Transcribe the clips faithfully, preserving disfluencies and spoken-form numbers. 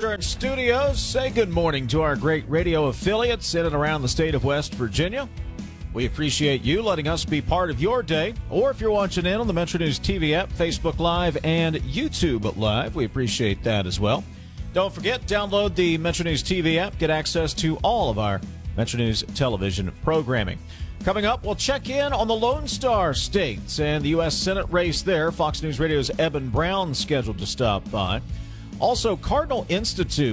Eastern Studios. Say good morning to our great radio affiliates in and around the state of West Virginia. We appreciate you letting us be part of your day. Or if you're watching in on the Metro News T V app, Facebook Live, and YouTube Live, we appreciate that as well. Don't forget, download the Metro News T V app. Get access to all of our Metro News television programming. Coming up, we'll check in on the Lone Star states and the U S Senate race there. Fox News Radio's Eben Brown scheduled to stop by. Also, Cardinal Institute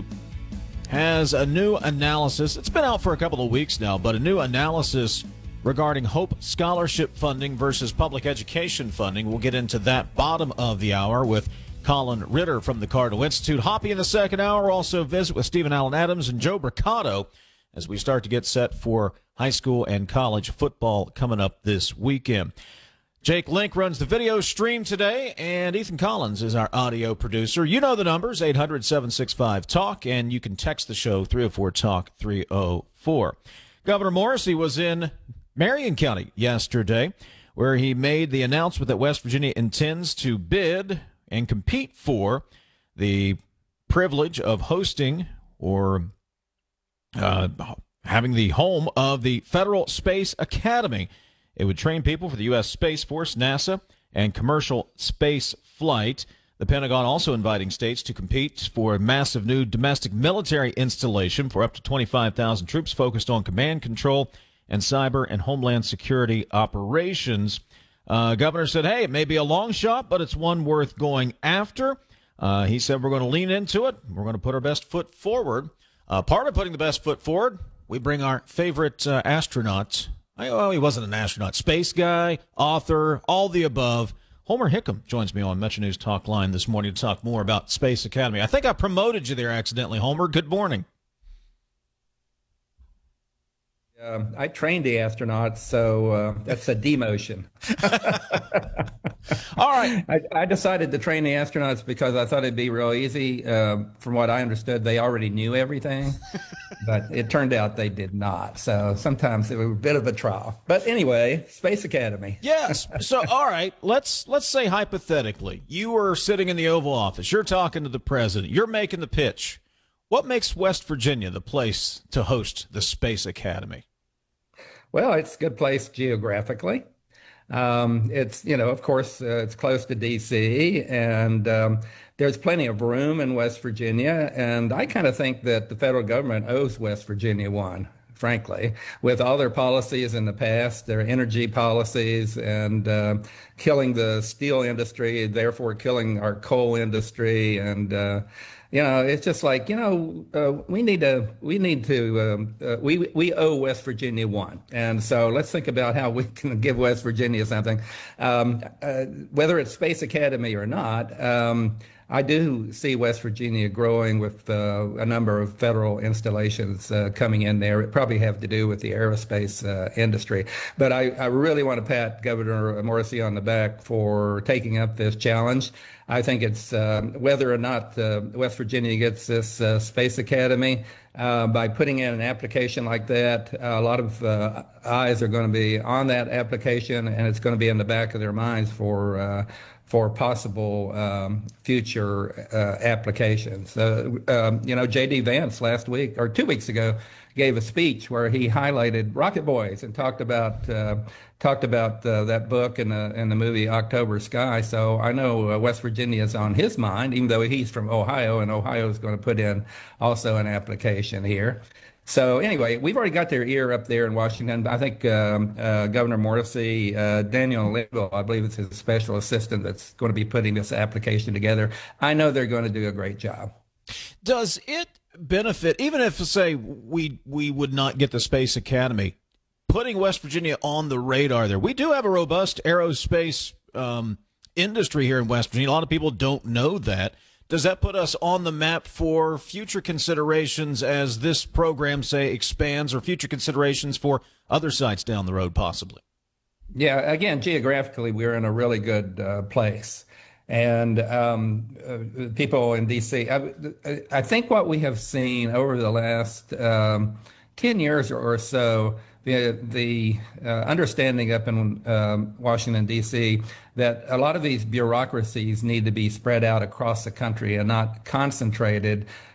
has a new analysis. It's been out for a couple of weeks now, but a new analysis regarding Hope Scholarship funding versus public education funding. We'll get into that bottom of the hour with Colin Ritter from the Cardinal Institute. Hoppy in the second hour. We'll also visit with Stephen Allen Adams and Joe Bricado as we start to get set for high school and college football coming up this weekend. Jake Link runs the video stream today, and Ethan Collins is our audio producer. You know the numbers, eight hundred, seven six five, talk, and you can text the show, three oh four talk, three oh four. Governor Morrisey was in Marion County yesterday, where he made the announcement that West Virginia intends to bid and compete for the privilege of hosting or uh, having the home of the Federal Space Academy. It would train people for the U S Space Force, NASA, and commercial space flight. The Pentagon also inviting states to compete for a massive new domestic military installation for up to twenty-five thousand troops focused on command control and cyber and homeland security operations. Uh, Governor said, hey, it may be a long shot, but it's one worth going after. Uh, he said we're going to lean into it. We're going to put our best foot forward. Uh, part of putting the best foot forward, we bring our favorite uh, astronaut. I, oh, he wasn't an astronaut. Space guy, author, all the above. Homer Hickam joins me on Metro News Talk Line this morning to talk more about Space Academy. I think I promoted you there accidentally, Homer. Good morning. Um, I trained the astronauts, so uh, that's a demotion. All right. I, I decided to train the astronauts because I thought it'd be real easy. Uh, from what I understood, they already knew everything, but it turned out they did not. So sometimes it was a bit of a trial. But anyway, Space Academy. Yes. So, all right, let's let's say hypothetically, you were sitting in the Oval Office. You're talking to the president. You're making the pitch. What makes West Virginia the place to host the Space Academy? Well, it's a good place geographically. Um, it's, you know, of course, uh, it's close to D C, and um, there's plenty of room in West Virginia. And I kind of think that the federal government owes West Virginia one, frankly, with all their policies in the past, their energy policies, and uh, killing the steel industry, therefore killing our coal industry. And, uh, you know, it's just like, you know, uh, we need to, we need to, um, uh, we we owe West Virginia one. And so let's think about how we can give West Virginia something. Um, uh, whether it's Space Academy or not, um, I do see West Virginia growing with uh, a number of federal installations uh, coming in there. It probably have to do with the aerospace uh, industry. But I, I really want to pat Governor Morrisey on the back for taking up this challenge. I think it's uh, whether or not uh, West Virginia gets this uh, Space Academy, uh, by putting in an application like that, uh, a lot of uh, eyes are going to be on that application, and it's going to be in the back of their minds for uh, for possible um, future uh, applications. Uh, um, you know, J D Vance last week or two weeks ago gave a speech where he highlighted Rocket Boys and talked about uh, talked about uh, that book and the in the movie October Sky. So I know uh, West Virginia is on his mind, even though he's from Ohio, and Ohio is going to put in also an application here. So anyway, we've already got their ear up there in Washington. I think um, uh, Governor Morrisey, uh, Daniel Linville, I believe it's his special assistant that's going to be putting this application together. I know they're going to do a great job. Does it benefit, even if, say, we we would not get the Space Academy, putting West Virginia on the radar there? We do have a robust aerospace um, industry here in West Virginia. A lot of people don't know that. Does that put us on the map for future considerations as this program, say, expands, or future considerations for other sites down the road, possibly? Yeah, again, geographically, we're in a really good uh, place. And um, uh, people in D C, I, I think what we have seen over the last um, ten years or so, the, the uh, understanding up in um, Washington, D C, that a lot of these bureaucracies need to be spread out across the country and not concentrated